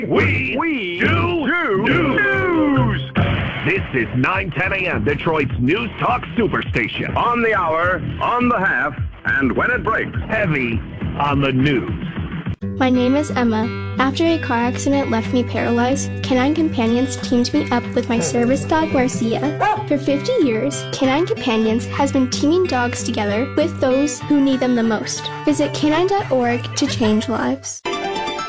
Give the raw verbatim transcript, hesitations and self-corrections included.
We, we do, do news. This is nine ten a.m. Detroit's News Talk Superstation. On the hour, on the half, and when it breaks. Heavy on the news. My name is Emma. After a car accident left me paralyzed, Canine Companions teamed me up with my service dog, Marcia. For fifty years, Canine Companions has been teaming dogs together with those who need them the most. Visit canine dot org to change lives.